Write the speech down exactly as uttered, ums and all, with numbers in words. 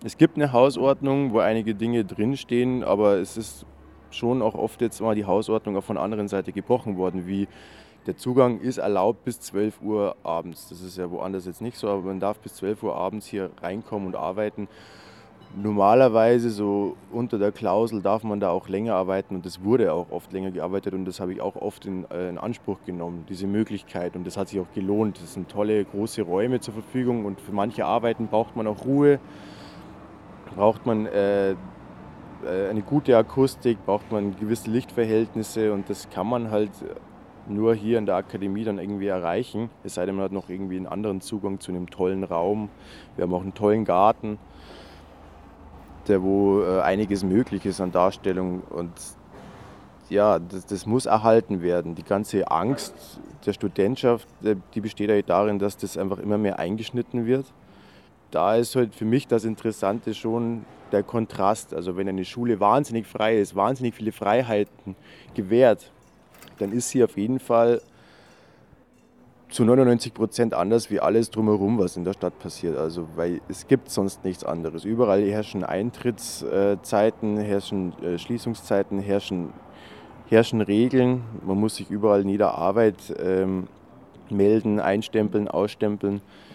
Es gibt eine Hausordnung, wo einige Dinge drinstehen, aber es ist schon auch oft jetzt mal die Hausordnung auch von der anderen Seite gebrochen worden, wie der Zugang ist erlaubt bis zwölf Uhr abends. Das ist ja woanders jetzt nicht so, aber man darf bis zwölf Uhr abends hier reinkommen und arbeiten. Normalerweise so unter der Klausel darf man da auch länger arbeiten und das wurde auch oft länger gearbeitet und das habe ich auch oft in, äh, in Anspruch genommen, diese Möglichkeit, und das hat sich auch gelohnt. Das sind tolle große Räume zur Verfügung und für manche Arbeiten braucht man auch Ruhe, braucht man äh, äh, eine gute Akustik, braucht man gewisse Lichtverhältnisse und das kann man halt nur hier in der Akademie dann irgendwie erreichen, es sei denn, man hat noch irgendwie einen anderen Zugang zu einem tollen Raum. Wir haben auch einen tollen Garten, der wo äh, einiges möglich ist an Darstellung und ja, das, das muss erhalten werden. Die ganze Angst der Studentschaft, äh, die besteht ja darin, dass das einfach immer mehr eingeschnitten wird. Da ist halt für mich das Interessante schon der Kontrast. Also wenn eine Schule wahnsinnig frei ist, wahnsinnig viele Freiheiten gewährt, dann ist sie auf jeden Fall zu neunundneunzig Prozent anders wie alles drumherum, was in der Stadt passiert. Also, weil es gibt sonst nichts anderes. Überall herrschen Eintrittszeiten, herrschen äh, Schließungszeiten, herrschen, herrschen Regeln. Man muss sich überall in jeder Arbeit ähm, melden, einstempeln, ausstempeln.